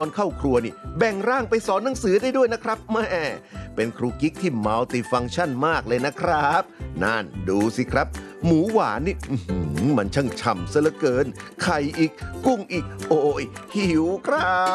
ตอนเข้าครัวนี่แบ่งร่างไปสอนหนังสือได้ด้วยนะครับแม่เป็นครูกิ๊กที่มัลติฟังก์ชันมากเลยนะครับนั่นดูสิครับหมูหวานนี่มันช่างฉ่ำซะเหลือเกินไข่อีกกุ้งอีกโอ้ยหิวครับ